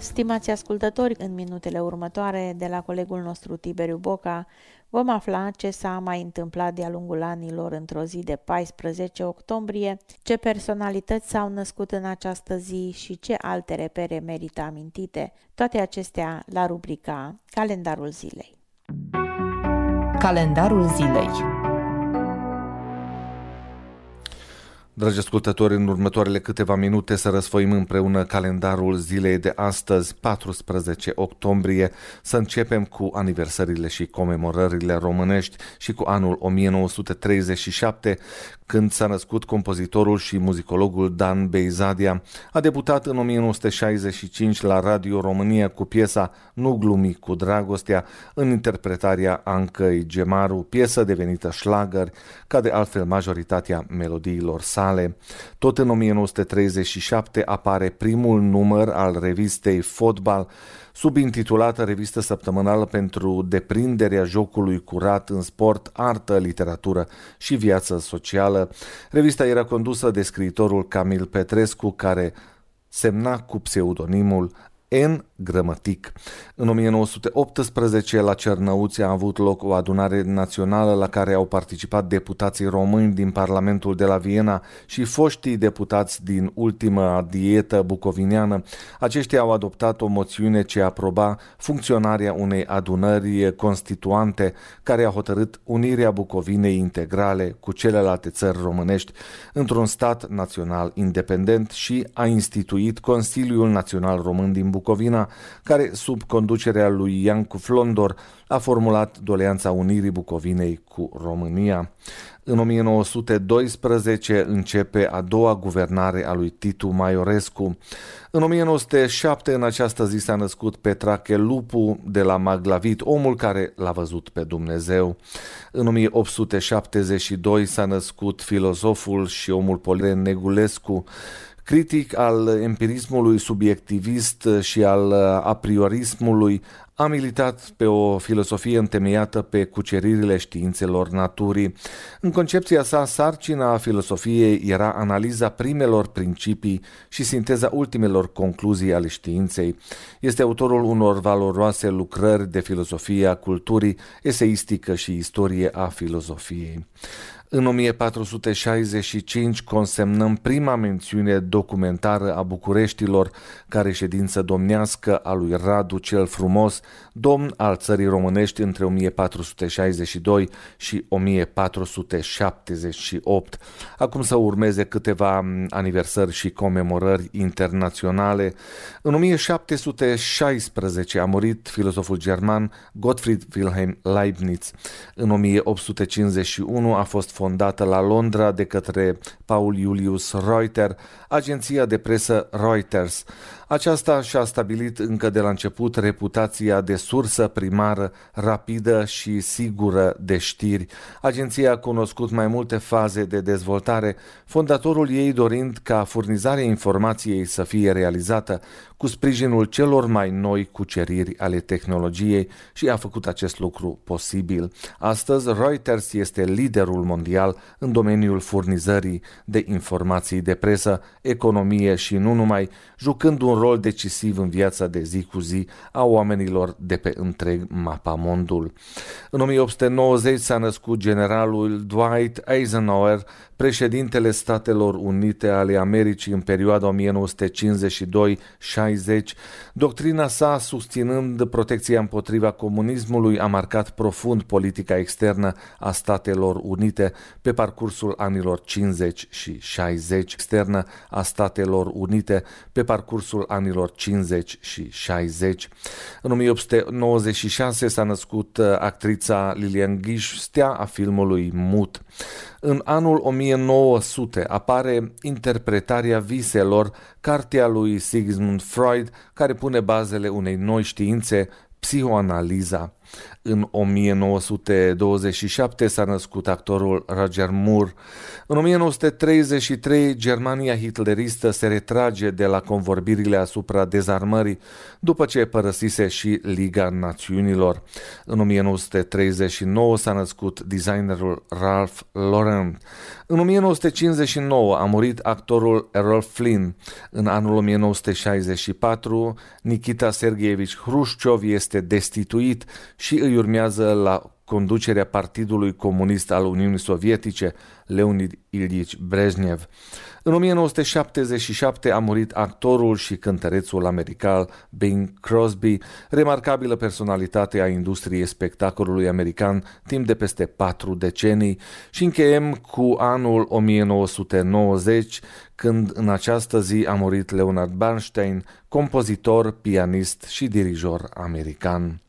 Stimați ascultători, în minutele următoare, de la colegul nostru Tiberiu Boca, vom afla ce s-a mai întâmplat de-a lungul anilor într-o zi de 14 octombrie, ce personalități s-au născut în această zi și ce alte repere merită amintite. Toate acestea la rubrica Calendarul zilei. Calendarul zilei. Dragi ascultători, în următoarele câteva minute să răsfoim împreună calendarul zilei de astăzi, 14 octombrie, să începem cu aniversările și comemorările românești și cu anul 1937, când s-a născut compozitorul și muzicologul Dan Beizadia. A debutat în 1965 la Radio România cu piesa Nu glumi cu dragostea, în interpretarea Ancăi Gemaru, piesă devenită șlagăr, ca de altfel majoritatea melodiilor sale. Tot în 1937 apare primul număr al revistei Fotbal, subintitulată Revistă săptămânală pentru deprinderea jocului curat în sport, artă, literatură și viață socială. Revista era condusă de scriitorul Camil Petrescu, care semna cu pseudonimul N. Grămătic. În 1918, la Cernăuți a avut loc o adunare națională la care au participat deputații români din Parlamentul de la Viena și foștii deputați din ultima dietă bucovineană. Aceștia au adoptat o moțiune ce aproba funcționarea unei adunări constituante care a hotărât unirea Bucovinei integrale cu celelalte țări românești într-un stat național independent și a instituit Consiliul Național Român din Bucovina, care, sub conducerea lui Iancu Flondor, a formulat doleanța unirii Bucovinei cu România. În 1912 începe a doua guvernare a lui Titu Maiorescu. În 1907, în această zi, s-a născut Petrache Lupu de la Maglavit, omul care l-a văzut pe Dumnezeu. În 1872 s-a născut filozoful și omul Poliren Negulescu, critic al empirismului subiectivist și al apriorismului. A militat pe o filosofie întemeiată pe cuceririle științelor naturii. În concepția sa, sarcina filosofiei era analiza primelor principii și sinteza ultimelor concluzii ale științei. Este autorul unor valoroase lucrări de filosofie a culturii, eseistică și istorie a filozofiei. În 1465 consemnăm prima mențiune documentară a Bucureștilor ca reședință domnească a lui Radu cel Frumos, domn al țării românești între 1462 și 1478. Acum să urmeze câteva aniversări și comemorări internaționale. În 1716 a murit filozoful german Gottfried Wilhelm Leibniz. În 1851 a fost fondată la Londra de către Paul Julius Reuter agenția de presă Reuters. Aceasta și-a stabilit încă de la început reputația de sursă primară, rapidă și sigură de știri. Agenția a cunoscut mai multe faze de dezvoltare, fondatorul ei dorind ca furnizarea informației să fie realizată cu sprijinul celor mai noi cuceriri ale tehnologiei și a făcut acest lucru posibil. Astăzi, Reuters este liderul mondial în domeniul furnizării de informații de presă, economie și nu numai, jucând un rol decisiv în viața de zi cu zi a oamenilor de pe întreg mapamondul. În 1890 s-a născut generalul Dwight Eisenhower, președintele Statelor Unite ale Americii în perioada 1952-60. Doctrina sa, susținând protecția împotriva comunismului, a marcat profund politica externă a Statelor Unite pe parcursul anilor 50 și 60. Externă a Statelor Unite pe parcursul anilor 50 și 60. În 1896 s-a născut actrița Lilian Gish, stea a filmului Mut. În anul 1900 apare Interpretarea viselor, cartea lui Sigmund Freud, care pune bazele unei noi științe, psihoanaliza. În 1927 s-a născut actorul Roger Moore. În 1933, Germania hitleristă se retrage de la convorbirile asupra dezarmării după ce părăsise și Liga Națiunilor. În 1939 s-a născut designerul Ralph Lauren. În 1959 a murit actorul Errol Flynn. În anul 1964, Nikita Sergeevici Hrușciov este destituit și îi urmează la conducerea Partidului Comunist al Uniunii Sovietice, Leonid Ilyich Brezhnev. În 1977 a murit actorul și cântărețul american Bing Crosby, remarcabilă personalitate a industriei spectacolului american timp de peste 4 decenii, și încheiem cu anul 1990, când în această zi a murit Leonard Bernstein, compozitor, pianist și dirijor american.